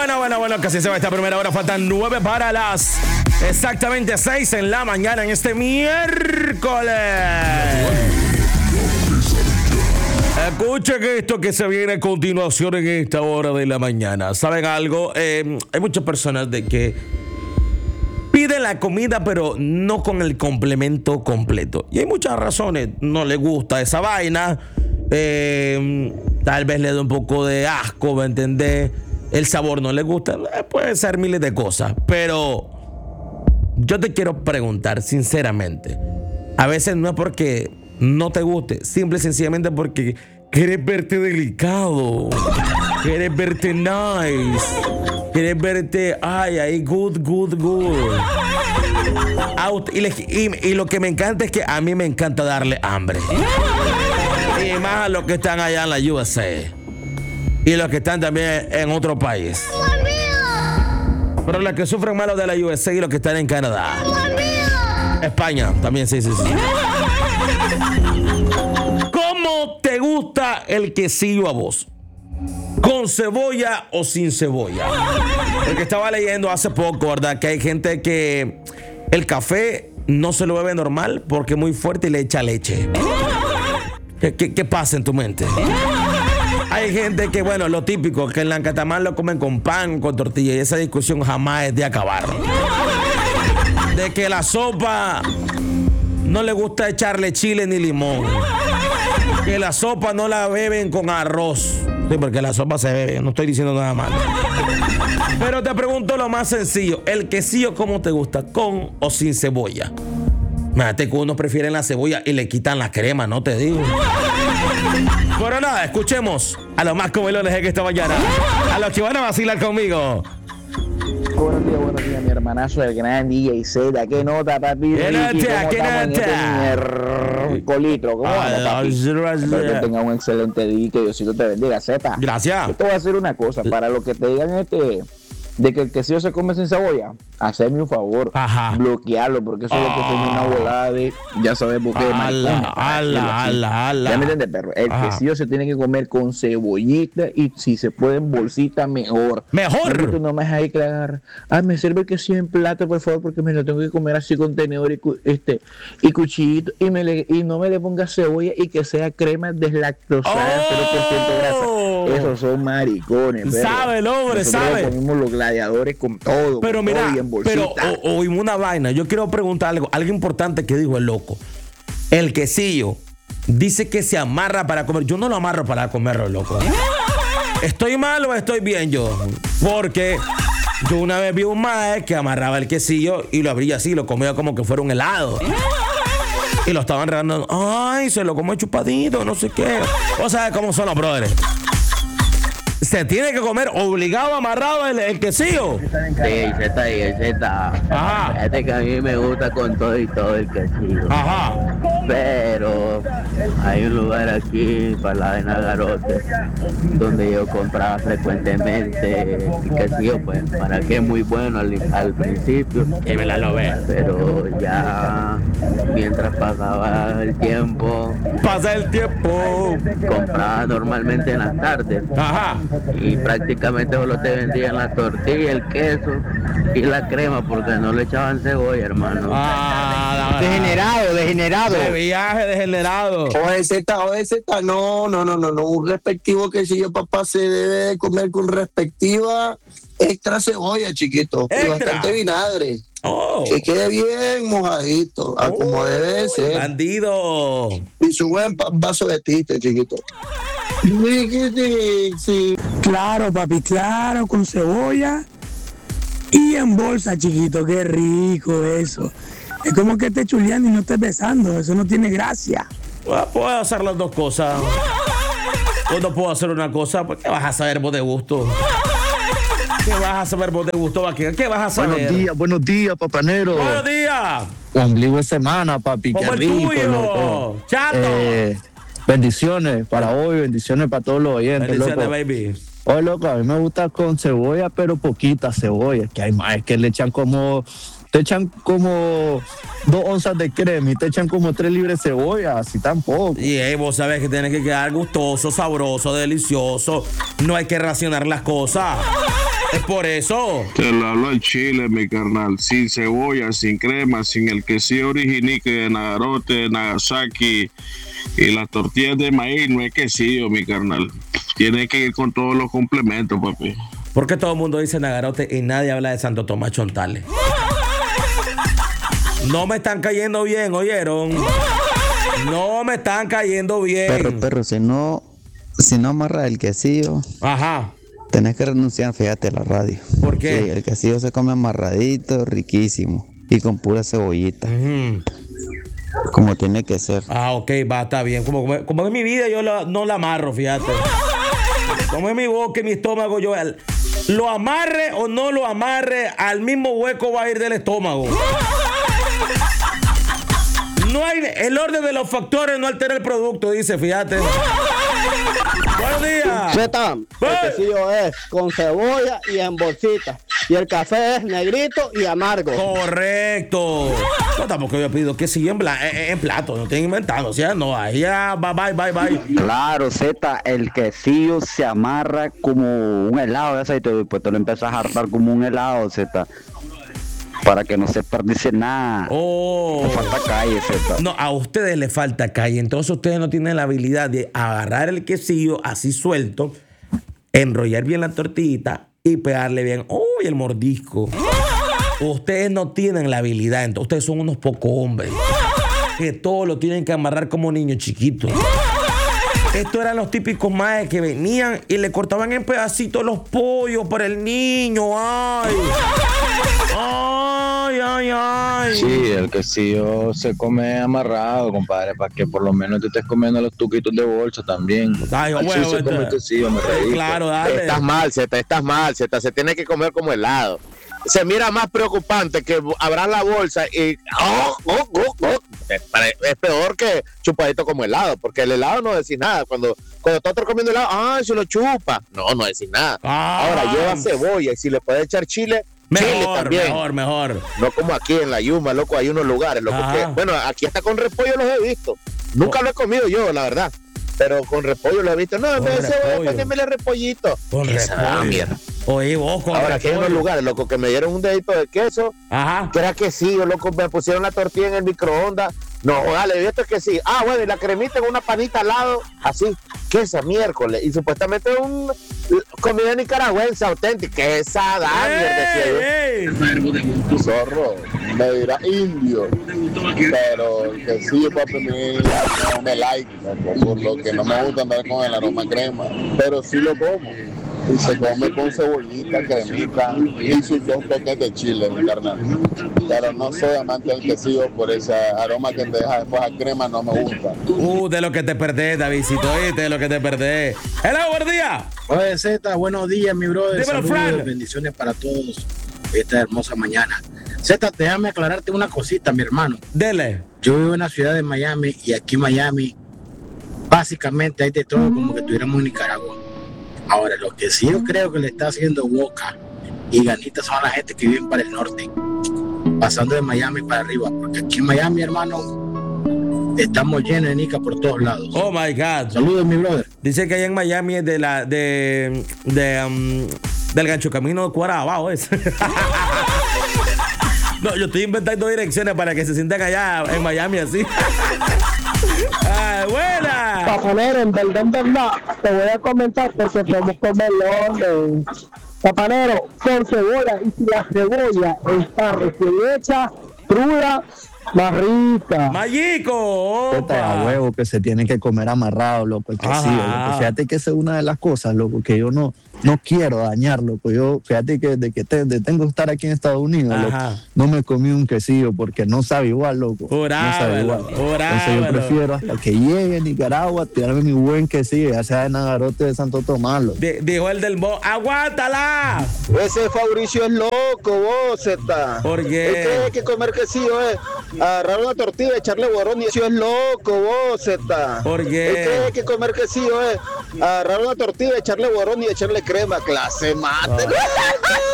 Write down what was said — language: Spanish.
Bueno, casi se va esta primera hora. Faltan 9 para las exactamente 6 en la mañana en este miércoles. Escuchen esto que se viene a continuación en esta hora de la mañana. ¿Saben algo? Hay muchas personas de que piden la comida pero no con el complemento completo. Y hay muchas razones. No les gusta esa vaina. Tal vez le da un poco de asco, ¿me entendés? El sabor no le gusta. Puede ser miles de cosas. Pero yo te quiero preguntar sinceramente. A veces no es porque no te guste, simple y sencillamente porque quieres verte delicado, quieres verte nice, quieres verte ahí good. Y lo que me encanta es que a mí me encanta darle hambre. Y más a los que están allá en la USA y los que están también en otro país. Pero los que sufren más los de la USA y los que están en Canadá, España también, sí. ¿Cómo te gusta el quesillo a vos? ¿Con cebolla o sin cebolla? Porque estaba leyendo hace poco, ¿verdad? Que hay gente que el café no se lo bebe normal porque es muy fuerte y le echa leche. ¿Qué pasa en tu mente? Hay gente que, bueno, lo típico, que en la Catamán lo comen con pan, con tortilla, y esa discusión jamás es de acabar. De que la sopa no le gusta echarle chile ni limón. Que la sopa no la beben con arroz. Sí, porque la sopa se bebe, no estoy diciendo nada malo. Pero te pregunto lo más sencillo. ¿El quesillo cómo te gusta? ¿Con o sin cebolla? Fíjate que unos prefieren la cebolla y le quitan la crema, no te digo. Pero nada, escuchemos a los más comelones de esta mañana. A los que van a vacilar conmigo. Buenos días, mi hermanazo, el gran DJ Z. ¿Qué nota, papi? ¿Qué nota? Colitro, ¿cómo anda, papi? Espero que tenga un excelente día y que Diosito te bendiga, Z. Gracias. Yo te voy a hacer una cosa, para lo que te digan de que el quesillo se come sin cebolla, hacerme un favor, bloquearlo, porque eso es lo que tiene una volada de, ya sabemos que ya me entiendes, perro. El quesillo se tiene que comer con cebollita y si se puede en bolsita, mejor. No, tú no me dejas ahí que agarrar. Me sirve el quesillo en plato, por favor, porque me lo tengo que comer así con tenedor y cuchillito, y no me le ponga cebolla y que sea crema deslactosada, 0% grasa. Esos son maricones, perro. Sabe el hombre, sabe. Comimos los gladiadores con todo. Pero con mira, todo y en bolsita. oímos una vaina. Yo quiero preguntar algo importante que dijo el loco. El quesillo dice que se amarra para comer. Yo no lo amarro para comerlo, loco. ¿Estoy mal o estoy bien yo? Porque yo una vez vi un mae que amarraba el quesillo y lo abría así, lo comía como que fuera un helado. Y lo estaban regando. Ay, se lo come chupadito, no sé qué. O sea, ¿cómo son los brothers? Se tiene que comer obligado, amarrado el quesillo. Sí, Z. Ajá. Fíjate que a mí me gusta con todo y todo el quesillo. Ajá. Pero hay un lugar aquí, para la de Nagarote, donde yo compraba frecuentemente el quesillo, pues, para que es muy bueno al principio. Y me la lo ve. Pero ya, mientras pasaba el tiempo. Compraba normalmente en las tardes. Ajá. Y prácticamente solo te vendían la tortilla, el queso y la crema porque no le echaban cebolla, hermano. Degenerado. De viaje degenerado. Oye, Z, no. Un respectivo quesillo, papá, se debe de comer con respectiva extra cebolla, chiquito. Y bastante vinagre. Que quede bien mojadito, como debe de ser. Bandido. Y su buen vaso de tite, chiquito. Sí. Claro, papi, claro, con cebolla y en bolsa, chiquito, qué rico eso. Es como que estés chuleando y no estés besando, eso no tiene gracia. Puedo hacer las dos cosas. Yo no puedo hacer una cosa, pues ¿qué vas a saber vos de gusto? ¿Qué vas a saber vos de gusto, Vaquero? ¿Qué vas a saber? Buenos días, papanero. Buenos días. Ombligo de semana, papi, como qué el rico, tuyo, loco. chato. Bendiciones para hoy, bendiciones para todos los oyentes, bendiciones, loco. baby. Oye, loco, a mí me gusta con cebolla, pero poquita cebolla. Que hay más que le echan como 2 onzas de crema y te echan como 3 libras de cebolla, así tampoco. Y vos sabés que tiene que quedar gustoso, sabroso, delicioso. No hay que racionar las cosas. Es por eso. Te lo hablo en Chile, mi carnal. Sin cebolla, sin crema, sin el quesillo originique de Nagarote, Nagasaki y las tortillas de maíz. No es quesillo, mi carnal. Tiene que ir con todos los complementos, papi. ¿Por qué todo el mundo dice Nagarote y nadie habla de Santo Tomás Chontales? No me están cayendo bien, ¿oyeron? No me están cayendo bien. Pero si no amarras el quesillo, ajá, tenés que renunciar, fíjate, a la radio. ¿Por qué? Sí, el quesillo se come amarradito, riquísimo, y con pura cebollita. Como tiene que ser. Ah, ok, va, está bien. Como en mi vida yo no la amarro, fíjate. Como en mi boca y mi estómago, yo lo amarre o no lo amarre, al mismo hueco va a ir del estómago. No hay, el orden de los factores no altera el producto, dice, fíjate. Buenos días. Zeta, el quesillo es con cebolla y en bolsita. Y el café es negrito y amargo. Correcto. No, tampoco había pedido quesillo en plato, no estoy inventando, o sea, no, ahí ya, bye. Claro, Zeta, el quesillo se amarra como un helado de aceite, y pues te lo empiezas a hartar como un helado, Zeta. Para que no se perdice nada. Oh. Le falta calle, Zeta. No, a ustedes les falta calle. Entonces ustedes no tienen la habilidad de agarrar el quesillo así suelto, enrollar bien la tortillita y pegarle bien. ¡Uy, el mordisco! Ustedes no tienen la habilidad. Entonces ustedes son unos pocos hombres que todo lo tienen que amarrar como niños chiquitos. Estos eran los típicos maes que venían y le cortaban en pedacitos los pollos para el niño. ¡Ay! Sí, el quesillo se come amarrado, compadre, para que por lo menos te estés comiendo los tuquitos de bolsa también. Ay, así bueno, se come el quesillo, me reí. Claro, dale. Estás mal, Zeta, se tiene que comer como helado. Se mira más preocupante que abran la bolsa y es peor que chupadito como helado, porque el helado no decís nada. Cuando estás comiendo helado, se lo chupa. No decís nada. Ahora lleva cebolla y si le puedes echar chile también. Mejor. No como aquí en la Yuma, loco, hay unos lugares, loco, que, bueno, aquí hasta con repollo los he visto. Nunca lo he comido yo, la verdad. Pero con repollo lo he visto. No, en vez de cebolla, poneme el repollito. Con repollo. Oye, vos con ahora, aquí hay unos lugares, loco, que me dieron un dedito de queso. Ajá. Que era quesillo, loco, me pusieron la tortilla en el microondas. No, dale, ¿viste que sí? Bueno, y la cremita en una panita al lado, así, queso, miércoles. Y supuestamente comida nicaragüense auténtica. Esa Tu zorro, me dirá indio, pero el quesillo, papi, no me like, por lo que no me gusta andar con el aroma crema, pero sí lo como. Y se come con cebollita, cremita y sus 2 toques de chile, mi carnal. Pero no soy amante del quesillo por ese aroma que te deja después a crema, no me gusta. De lo que te perdés, Davidcito, ¿oíste? De lo que te perdés. ¡Hello, buen día! Oye, Zeta, buenos días, mi brother. Dímelo, saludos, bendiciones para todos esta hermosa mañana. Zeta, déjame aclararte una cosita, mi hermano. Dele. Yo vivo en la ciudad de Miami y aquí en Miami básicamente hay de todo como que estuviéramos en Nicaragua. Ahora, lo que sí yo creo que le está haciendo boca y ganitas son a la gente que vive para el norte, pasando de Miami para arriba, porque aquí en Miami, hermano, estamos llenos de nica por todos lados. Oh my God. Saludos, mi brother. Dice que allá en Miami es del Gancho Camino de Cuara abajo, es. No, yo estoy inventando direcciones para que se sientan allá en Miami así. Buena. Papanero, en verdad, te voy a comentar porque podemos comerlo. Papanero, con cebolla, y si la cebolla está recién hecha, cruda, más rica. ¡Mayico! A huevo que se tiene que comer amarrado, loco, el quesillo, loco. Fíjate que esa es una de las cosas, loco, que yo no quiero dañar, loco. Yo, fíjate que tengo que estar aquí en Estados Unidos, loco, no me comí un quesillo porque no sabe igual, loco. No sabe igual. Entonces yo prefiero hasta que llegue a Nicaragua tirarme mi buen quesillo, ya sea de Nagarote de Santo Tomás, loco. Dijo el del ¡aguántala! Ese Fabricio es loco, vos, Zeta. ¿Por qué? Él cree que comer quesillo es agarrar una tortilla, echarle borrón y eso es loco, vos, Zeta. ¿Por qué? Él cree que comer quesillo es agarrar una tortilla, echarle borrón y echarle crema, clase mate.